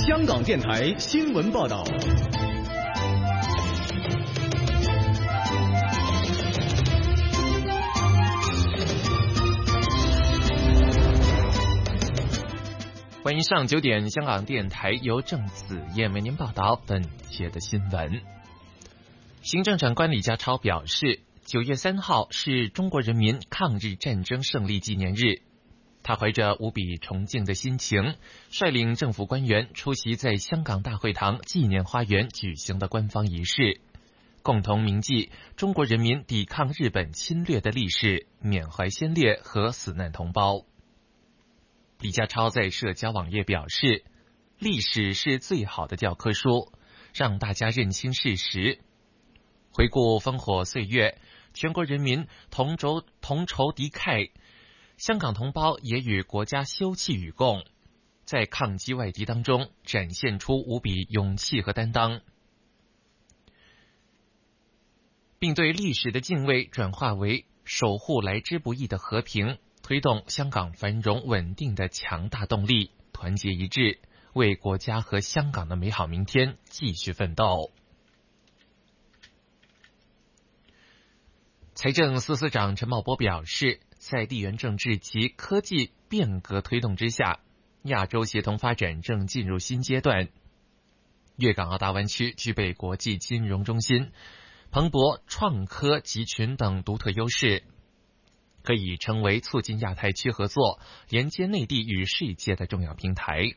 香港电台新闻报道。 欢迎上9点，香港电台由郑子燕为您报道本节的新闻。行政长官李家超表示，9月3号是中国人民抗日战争胜利纪念日。他怀着无比崇敬的心情，率领政府官员出席在香港大会堂纪念花园举行的官方仪式，共同铭记中国人民抵抗日本侵略的历史，缅怀先烈和死难同胞。李家超在社交网页表示，历史是最好的教科书，让大家认清事实。回顾烽火岁月，全国人民同仇敌忾，香港同胞也与国家休戚与共，在抗击外敌当中展现出无比勇气和担当，并对历史的敬畏转化为守护来之不易的和平，推动香港繁荣稳定的强大动力，团结一致，为国家和香港的美好明天继续奋斗。财政司司长陈茂波表示，在地缘政治及科技变革推动之下，亚洲协同发展正进入新阶段。粤港澳大湾区具备国际金融中心、蓬勃创科集群等独特优势，可以成为促进亚太区合作、连接内地与世界的重要平台。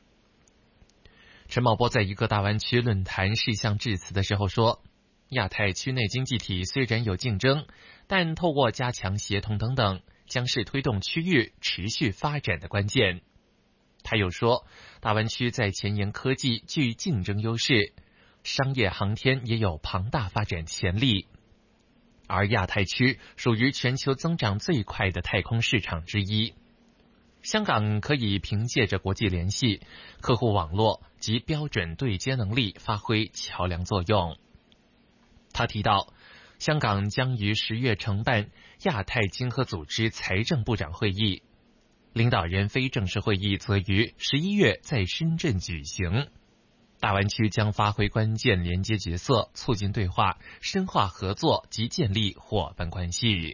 陈茂波在一个大湾区论坛事项致辞的时候说，亚太区内经济体虽然有竞争，但透过加强协同等等，将是推动区域持续发展的关键。他又说，大湾区在前沿科技具竞争优势，商业航天也有庞大发展潜力，而亚太区属于全球增长最快的太空市场之一。香港可以凭借着国际联系、客户网络及标准对接能力发挥桥梁作用。他提到，香港将于10月承办亚太经合组织财政部长会议，领导人非正式会议则于11月在深圳举行。大湾区将发挥关键连接角色，促进对话、深化合作及建立伙伴关系。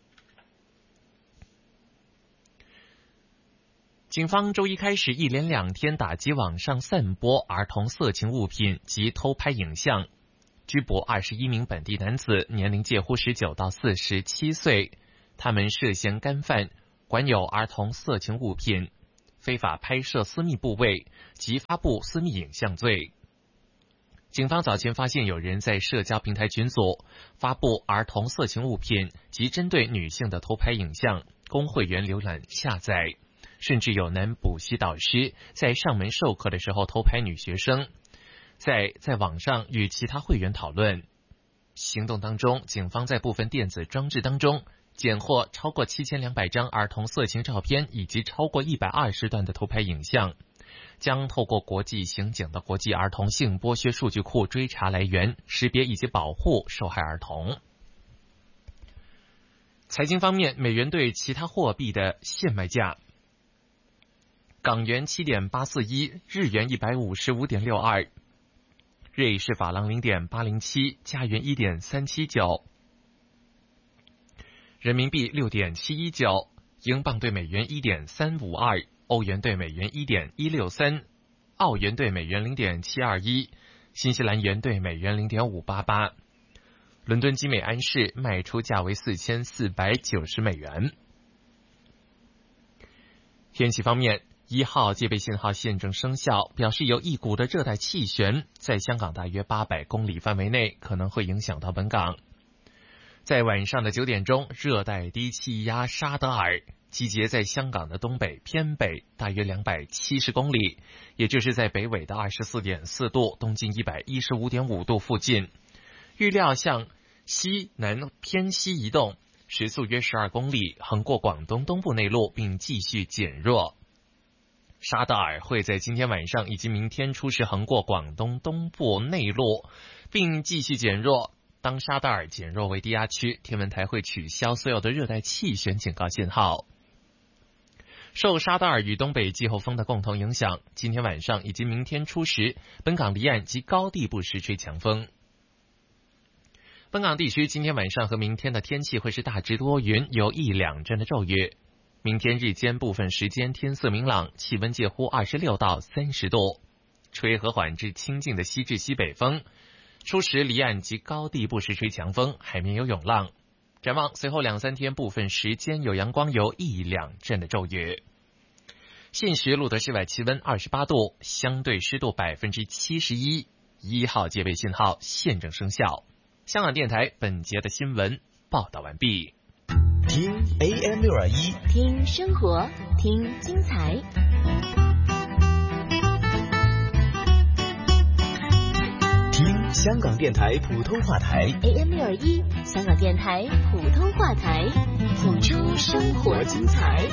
警方周一开始一连2天打击网上散播儿童色情物品及偷拍影像，拘捕21名本地男子，年龄介乎19到47岁，他们涉嫌干犯管有儿童色情物品、非法拍摄私密部位及发布私密影像罪。警方早前发现有人在社交平台群组发布儿童色情物品及针对女性的偷拍影像，供会员浏览下载，甚至有男补习导师在上门授课的时候偷拍女学生，在网上与其他会员讨论。行动当中，警方在部分电子装置当中检获超过7200张儿童色情照片以及超过120段的偷拍影像，将透过国际刑警的国际儿童性剥削数据库追查来源、识别以及保护受害儿童。财经方面，美元对其他货币的现卖价：港元7.841，日元155.62，瑞士法郎0.807，加元1.379，人民币6.719，英镑对美元1.352，欧元对美元1.163，澳元对美元0.721，新西兰元对美元0.588。伦敦基美安市卖出价为4490美元。天气方面，1号戒备信号现正生效，表示有一股的热带气旋在香港大约800公里范围内可能会影响到本港。在晚上的9点钟，热带低气压沙德尔集结在香港的东北偏北大约270公里，也就是在北纬的24.4度、东经115.5度附近，预料向西南偏西移动，时速约12公里，横过广东东部内陆并继续减弱。沙德尔会在今天晚上以及明天初时横过广东东部内陆并继续减弱。当沙德尔减弱为低压区，天文台会取消所有的热带气旋警告信号。 受沙德尔与东北季候风的共同影响，今天晚上以及明天初时，本港离岸及高地不时吹强风。本港地区今天晚上和明天的天气会是大致多云，有1-2阵的骤雨。明天日间部分时间天色明朗，气温介乎26到30度，吹和缓至清劲的西至西北风。初时离岸及高地不时吹强风，海面有涌浪。展望随后2-3天部分时间有阳光，有1-2阵的骤雨。现时录得室外气温28度，相对湿度71%， 1号戒备信号现正生效。香港电台本节的新闻报道完毕。 听 AM621， 听生活，听精彩。 听香港电台普通话台 AM621，香港電台普通話台，付出生活精彩。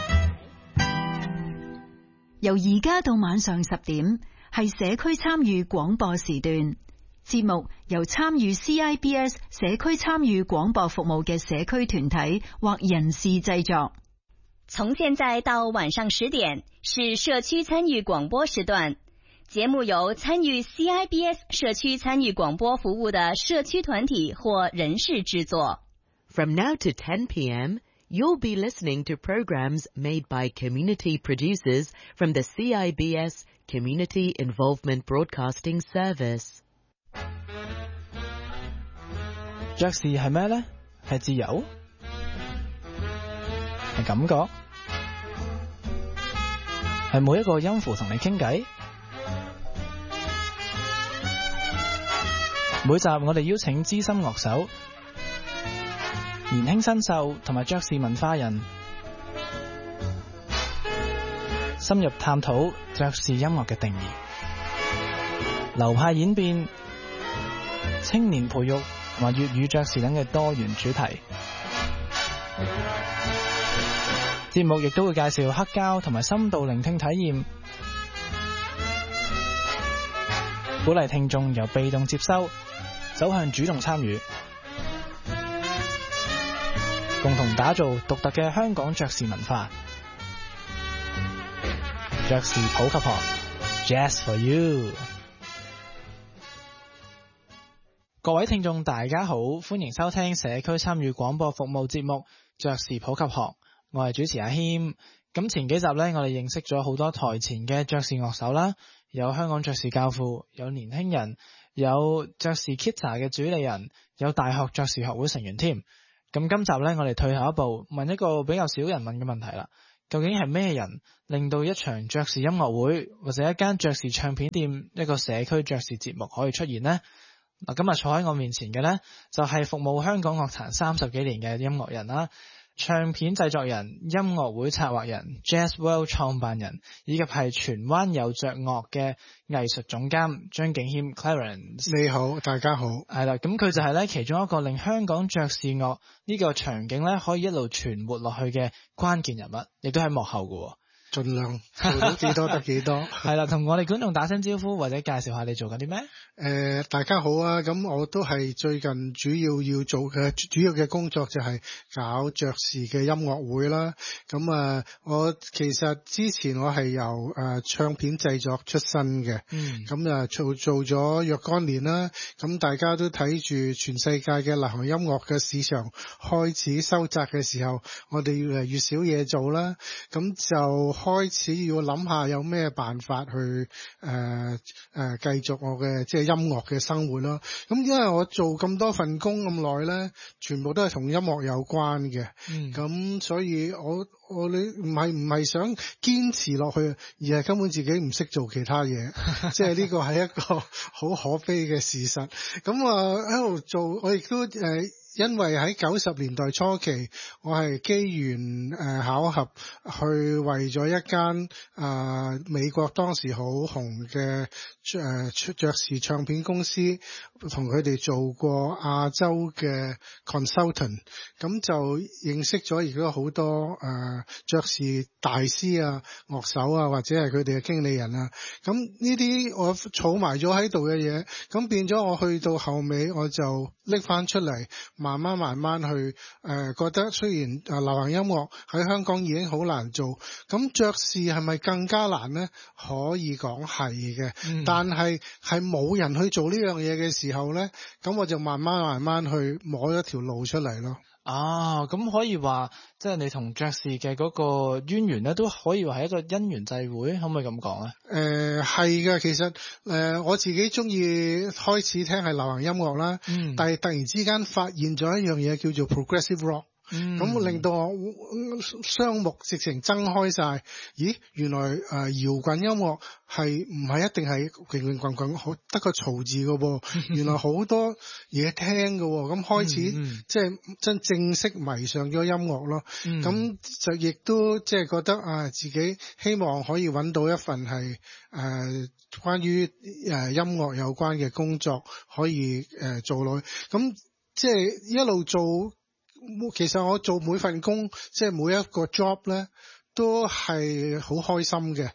由而家到晚上10點，係社區參與廣播時段。節目由參與 CIBS 社區參與廣播服務嘅社區團體或人士製作。 從現在到晚上10點是社區參與廣播時段。節目由參與 CIBS 社區參與廣播服務的社區團體或人士製作。 From now to 10 p.m., you'll be listening to programs made by community producers from the CIBS Community Involvement Broadcasting Service。 爵士係咩呢？係自由？係感覺？係每一個音符同你傾偈？每集我哋邀請資深樂手、年輕新秀同埋爵士文化人，深入探討爵士音樂嘅定義、流派演變、青年培育同埋粵語爵士等嘅多元主題。節目亦都會介紹黑膠同埋深度聆聽體驗，鼓勵聽眾由被動接收走向主動參與，共同打造獨特嘅香港爵士文化。爵士普及學 Jazz for You。各位聽眾大家好，歡迎收聽社區參與廣播服務節目爵士普及學，我係主持阿謙。咁前幾集呢，我哋認識咗好多台前嘅爵士樂手啦，有香港爵士教父，有年輕人，有爵士 Kita 嘅主理人，有大學爵士學會成員添。咁今集呢，我哋退後一步，問一個比較少人問嘅問題啦。究竟係咩人令到一場爵士音樂會或者一間爵士唱片店一個社區爵士節目可以出現呢？嗱，今日坐喺我面前嘅呢，就係服務香港樂壇30幾年嘅音樂人啦，唱片製作人、音樂會策劃人、Jazz World 創辦人，以及係荃灣有着樂嘅藝術總監張敬謙 Clarence。 你好，大家好。係啦， 咁佢就係咧其中一個令香港爵士樂呢個場景咧可以一路存活落去嘅關鍵人物，亦都喺幕後嘅。 盡量做到幾多得幾多。 係啦，同我哋觀眾打聲招呼，或者介紹下你做緊啲咩？ 大家好啊！咁我都係最近主要做嘅主要嘅工作就係搞爵士嘅音樂會啦。咁我其實之前我係由唱片製作出身嘅，咁做咗若干年啦。咁大家都睇住全世界嘅流行音樂嘅市場開始收窄嘅時候，我哋越嚟越少嘢做啦。咁就開始要諗下有咩辦法去繼續我嘅即係音樂嘅生活啦。咁因為我做咁多份工咁耐咧，全部都係同音樂有關嘅。咁所以我你唔係想堅持落去，而係根本自己唔識做其他嘢。即係呢個係一個好可悲嘅事實。咁喺度做，我亦都因為喺90年代初期，我係機緣巧合去為咗一間美國當時好紅嘅爵士唱片公司，同佢哋做過亞洲嘅 consultant， 咁就認識咗而家好多爵士大師啊、樂手啊，或者係佢哋嘅經理人啊。咁呢啲我儲埋咗喺度嘅嘢，咁變咗我去到後尾我就拎翻出嚟。 慢慢去覺得雖然流行音樂喺香港已經好難做，咁爵士係咪更加難呢？可以講係嘅，但係冇人去做呢樣嘢嘅時候呢，咁我就慢慢去摸一條路出嚟咯。 咁可以話即係你同爵士嘅嗰個淵源咧，都可以話係一個因緣際會，可唔可以咁講咧？係嘅，其實我自己中意開始聽係流行音樂啦，但係突然之間發現咗一樣嘢叫做 progressive rock。咁令到我雙目直情睜開晒，咦，原來搖滾音樂係唔係一定係平平滾滾好得個嘈字嘅喎，原來好多嘢聽嘅喎，咁開始即係正式迷上咗音樂咯。咁就亦都即係覺得自己希望可以揾到一份係關於音樂有關嘅工作可以做落去，咁即係一路做。其實我做每份工，即係每一個 job 咧，都係好開心嘅。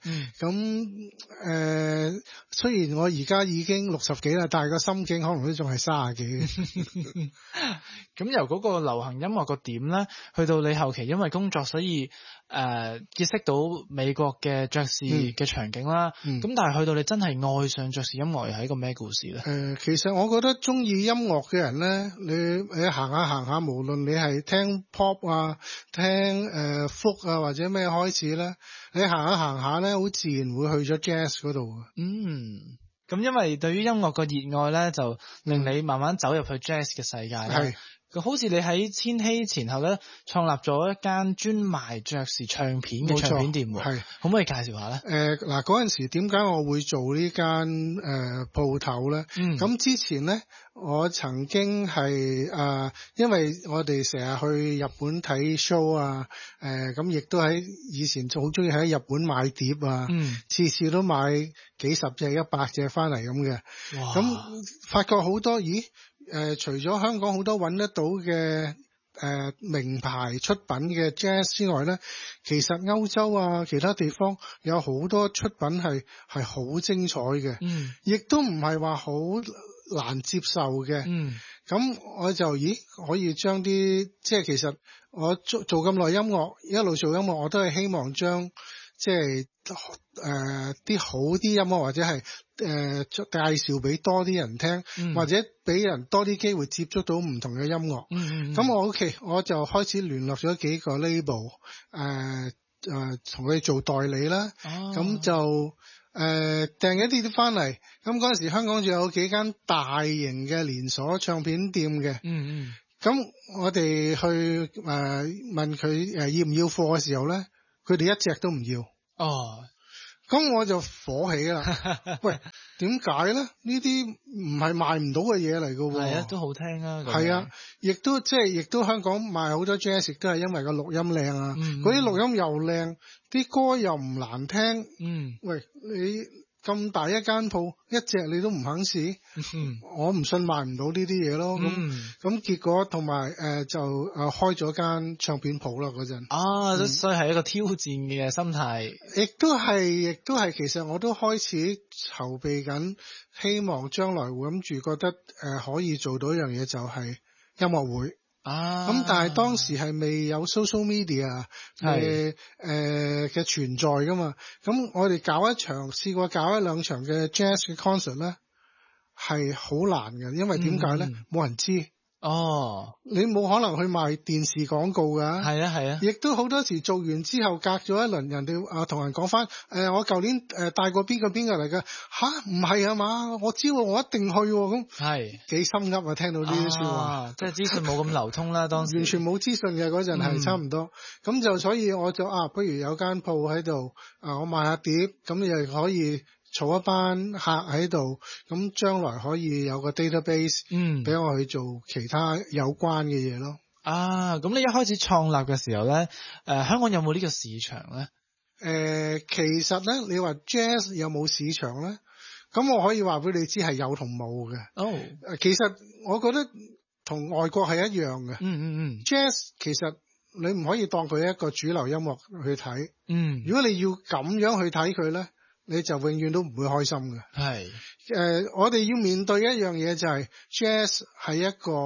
咁雖然我而家已經60幾啦，但係個心境可能都仲係30幾。 咁由嗰個流行音樂個點咧，去到你後期因為工作，所以結識到美國嘅爵士嘅場景啦。咁但係去到你真係愛上爵士音樂，又係一個咩故事咧？ 其實我覺得中意音樂嘅人咧，你行下，無論你係聽 pop 啊，聽folk 啊或者咩開始咧，你行下咧，好自然會去咗 jazz 嗰度。 咁因為對於音樂個熱愛咧，就令你慢慢走入去 jazz 嘅世界啦。好似你喺千禧前後咧，創立咗一間專賣爵士唱片嘅唱片店喎。可唔可以介紹下咧？ 嗱，嗰陣時點解我會做呢間鋪頭咧？咁之前咧，我曾經係因為我哋成日去日本睇 show 啊，咁亦都喺以前好中意喺日本買碟啊，次次都買幾十隻、100隻翻嚟咁嘅。咁發覺好多，除咗香港好多揾得到嘅名牌出品嘅 jazz 之外咧，其實歐洲啊其他地方有好多出品係好精彩嘅，亦都唔係話好難接受嘅。咁我就可以將啲即係其實我做咁耐音樂，一路做音樂，我都係希望將即係啲好啲音樂或者係介紹俾多啲人聽，或者俾人多啲機會接觸到唔同嘅音樂。咁我就開始聯絡咗幾個 label， 同佢哋做代理啦。咁就訂一啲翻嚟。咁嗰陣時香港仲有幾間大型嘅連鎖唱片店嘅。咁我哋去問佢要唔要貨嘅時候咧，佢哋一隻都唔要。咁我就火起啦！喂，點解咧？呢啲唔係賣唔到嘅嘢嚟㗎喎。 係啊，都好聽啊。 係啊，亦都香港賣好多 jazz， 亦都係因為個錄音靚啊。嗰啲錄音又靚，啲歌又唔難聽。喂，你咁大一間鋪，一隻你都唔肯試，我唔信賣唔到呢啲嘢咯。咁結果同埋就開咗間唱片鋪啦嗰陣。 所以係一個挑戰嘅心態。亦都係，其實我都開始籌備緊，希望將來會諗住覺得可以做到一樣嘢，就係音樂會。咁但係當時係未有 social media 嘅存在噶嘛，咁我哋試過搞一兩場嘅 jazz 嘅 concert 咧，係好難嘅，因為點解咧？冇人知。你冇可能去賣電視廣告㗎。係啊。亦都好多時做完之後，隔咗一輪，人哋同人講翻，我舊年帶過邊個嚟㗎？唔係啊嘛，我知喎，我一定去喎。咁係幾心噏啊！聽到呢啲説話， 即係資訊冇咁流通啦。當時完全冇資訊嘅嗰陣係差唔多。咁就所以我就不如有間鋪喺度，我賣下碟，咁又可以儲一班客喺度，咁將來可以有個 database，俾我去做其他有關嘅嘢咯。 咁你一開始創立嘅時候咧，香港有冇呢個市場咧？ 其實咧，你話 jazz 有冇市場咧？咁我可以話俾你知係有同冇嘅。其實我覺得同外國係一樣嘅。jazz 其實你唔可以當佢一個主流音樂去睇。如果你要咁樣去睇佢咧，你就永遠都唔會開心嘅。我哋要面對一樣嘢就係 jazz 係一個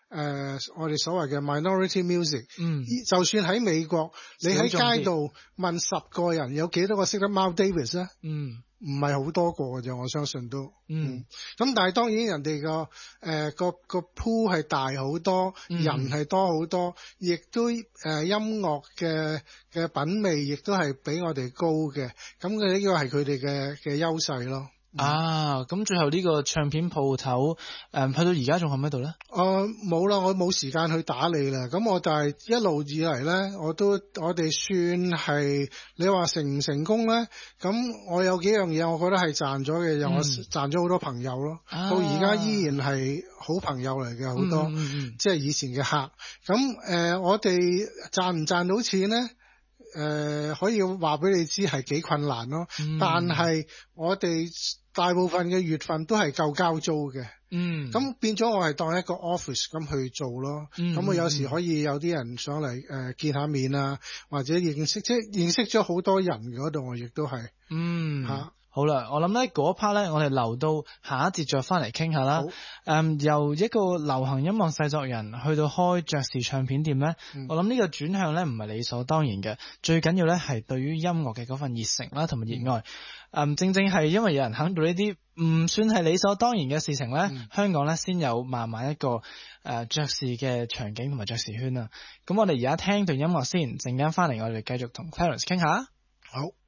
我哋所謂嘅 minority music，就算喺美國，你喺街度問10個人有幾多個識得 Miles Davis 咧？唔係好多個嘅啫，我相信都。咁但係當然人哋個 pool 係大好多，人係多好多，亦都音樂嘅品味亦都係比我哋高嘅，咁嘅呢個係佢哋嘅優勢咯。 咁最後呢個唱片鋪頭去到而家仲喺咪度咧？ 冇啦，我冇時間去打理啦。咁我但係一路以嚟咧，我哋算係你話成唔成功咧？咁我有幾樣嘢，我覺得係賺咗嘅，我賺咗好多朋友咯。到而家依然係好朋友嚟嘅，好多即係以前嘅客。咁我哋賺唔賺到錢咧？可以話俾你知係幾困難咯，但係我哋大部分嘅月份都係夠交租嘅，咁變咗我係當一個 office 咁去做咯，咁我有時可以有啲人上嚟見下面啊，或者認識咗好多人嗰度，我亦都係好啦，我諗咧嗰 part 咧，我哋留到下一節再翻嚟傾下啦。由一個流行音樂製作人去到開爵士唱片店咧，我諗呢個轉向咧唔係理所當然嘅，最緊要咧係對於音樂嘅嗰份熱誠啦，同埋熱愛。正正係因為有人肯做呢啲唔算係理所當然嘅事情咧，香港咧先有慢慢一個爵士嘅場景同埋爵士圈啊。咁我哋而家聽段音樂先，陣間翻嚟我哋繼續同 Clarence 傾下。 好。